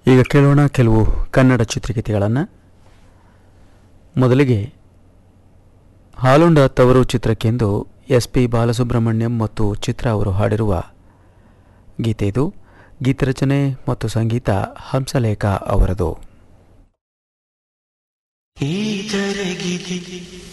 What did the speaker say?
ಈಗ ಕೇಳೋಣ ಕೆಲವು ಕನ್ನಡ ಚಿತ್ರಗೀತೆಗಳನ್ನು. ಮೊದಲಿಗೆ ಹಾಲುಂಡ ತವರು ಚಿತ್ರಕ್ಕೆಂದು SP ಬಾಲಸುಬ್ರಹ್ಮಣ್ಯಂ ಮತ್ತು ಚಿತ್ರ ಅವರು ಹಾಡಿರುವ ಗೀತೆ ಇದು. ಗೀತರಚನೆ ಮತ್ತು ಸಂಗೀತ ಹಂಸಲೇಖ ಅವರದು.